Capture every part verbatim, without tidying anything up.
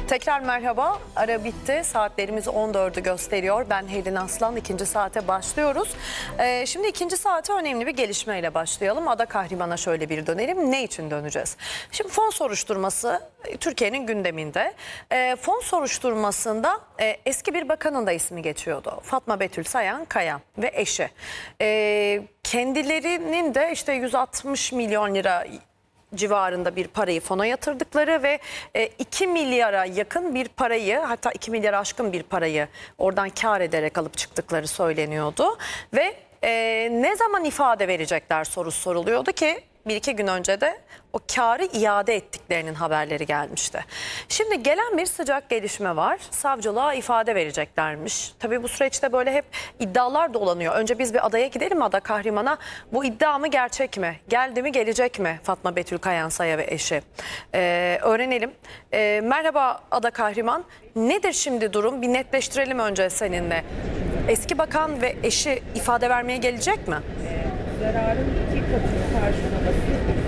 Tekrar merhaba. Ara bitti. Saatlerimiz on dördü gösteriyor. Ben Helin Aslan. İkinci saate başlıyoruz. Ee, şimdi ikinci saate önemli bir gelişmeyle başlayalım. Ada Kahraman'a şöyle bir dönelim. Ne için döneceğiz? Şimdi fon soruşturması Türkiye'nin gündeminde. Ee, fon soruşturmasında e, eski bir bakanın da ismi geçiyordu. Fatma Betül Sayan Kaya ve eşi. Ee, kendilerinin de işte yüz altmış milyon lira civarında bir parayı fona yatırdıkları ve iki milyara yakın bir parayı, hatta iki milyara aşkın bir parayı oradan kar ederek alıp çıktıkları söyleniyordu. Ve e, ne zaman ifade verecekler sorusu soruluyordu ki bir iki gün önce de o karı iade ettiklerinin haberleri gelmişti. Şimdi gelen bir sıcak gelişme var. Savcılığa ifade vereceklermiş. Tabii bu süreçte böyle hep iddialar dolanıyor. Önce biz bir adaya gidelim, Ada Kahraman'a. Bu iddia mı, gerçek mi? Geldi mi, gelecek mi Fatma Betül Sayan Kaya ve eşi? Ee, öğrenelim. Ee, merhaba Ada Kahraman. Nedir şimdi durum? Bir netleştirelim önce seninle. Eski bakan ve eşi ifade vermeye gelecek mi? Zararın iki katını karşılaması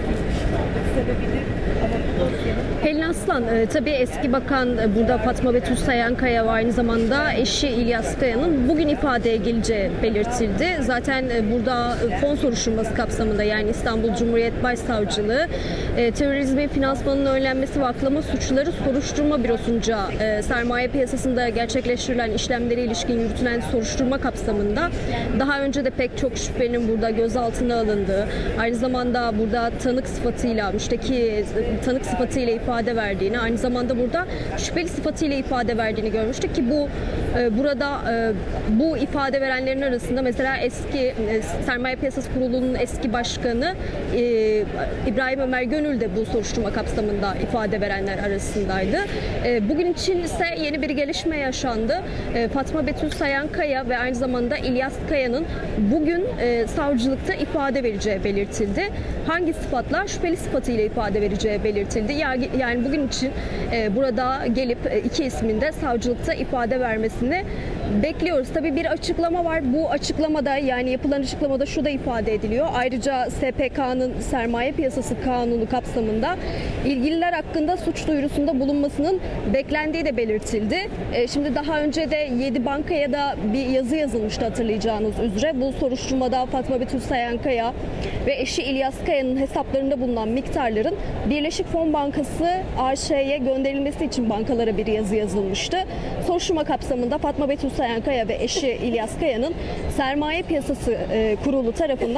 sebebidir ama bu dosyanın... Helin Aslan, e, tabii eski bakan e, burada Fatma Betül Sayan Kaya ve aynı zamanda eşi İlyas Kaya'nın bugün ifadeye geleceği belirtildi. Zaten e, burada e, fon soruşturması kapsamında, yani İstanbul Cumhuriyet Başsavcılığı e, terörizmin finansmanının önlenmesi ve aklama suçları soruşturma bürosunca e, sermaye piyasasında gerçekleştirilen işlemlere ilişkin yürütülen soruşturma kapsamında daha önce de pek çok şüphenin burada gözaltına alındığı, aynı zamanda burada tanık sıfatıyla, müşteki tanık sıfatıyla ifade verdiğini, aynı zamanda burada şüpheli sıfatıyla ifade verdiğini görmüştük ki bu e, burada e, bu ifade verenlerin arasında mesela eski e, Sermaye Piyasası Kurulu'nun eski başkanı e, İbrahim Ömer Gönül de bu soruşturma kapsamında ifade verenler arasındaydı. E, bugün için ise yeni bir gelişme yaşandı. E, Fatma Betül Sayan Kaya ve aynı zamanda İlyas Kaya'nın bugün e, savcılıkta ifade vereceği belirtildi. Hangi sıfatla? Şüpheli sıfatıyla ifade vereceği belirtildi. Yani, yani bugün için e, burada gelip e, iki ismin de savcılıkta ifade vermesini bekliyoruz. Tabii bir açıklama var. Bu açıklamada, yani yapılan açıklamada şu da ifade ediliyor. Ayrıca S P K'nın Sermaye Piyasası Kanunu kapsamında ilgililer hakkında suç duyurusunda bulunmasının beklendiği de belirtildi. E, şimdi daha önce de yedi bankaya da bir yazı yazılmıştı hatırlayacağınız üzere. Bu soruşturmada Fatma Betül Sayan Kaya ve eşi İlyas Kaya'nın hesaplarında bulunan miktarların Birleşik Fon Bankası A Ş'ye gönderilmesi için bankalara bir yazı yazılmıştı. Soruşturma kapsamında Fatma Betül Sayan Kaya ve eşi İlyas Kaya'nın Sermaye Piyasası Kurulu tarafından